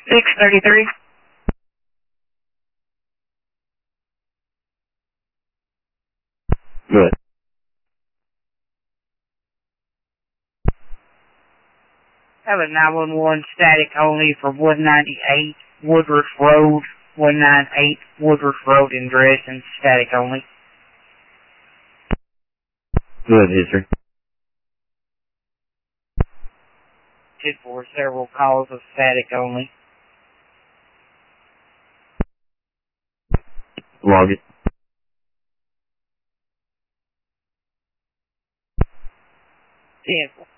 633. Good. Have a 911 static only for 198 Woodruff Road, 198 Woodruff Road in Dresden, static only. Good history. Did for several calls of static only. Log it. Cancel.